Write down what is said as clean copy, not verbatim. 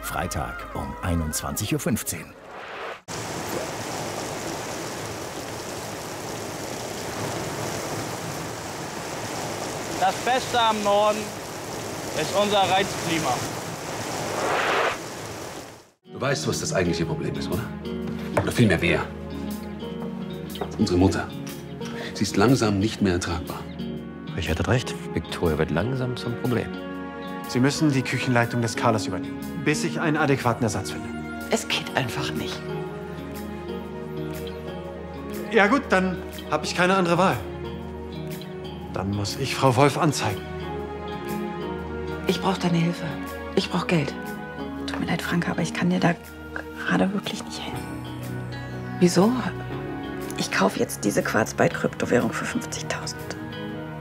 Freitag um 21:15 Uhr. Das Beste am Norden ist unser Reizklima. Du weißt, was das eigentliche Problem ist, oder? Oder vielmehr wer? Unsere Mutter. Sie ist langsam nicht mehr ertragbar. Richard hat recht. Victoria wird langsam zum Problem. Sie müssen die Küchenleitung des Carlos übernehmen, bis ich einen adäquaten Ersatz finde. Es geht einfach nicht. Ja gut, dann habe ich keine andere Wahl. Dann muss ich Frau Wolf anzeigen. Ich brauche deine Hilfe. Ich brauche Geld. Tut mir leid, Franke, aber ich kann dir da gerade wirklich nicht helfen. Wieso? Ich kaufe jetzt diese Quarzbyte-Kryptowährung für 50.000.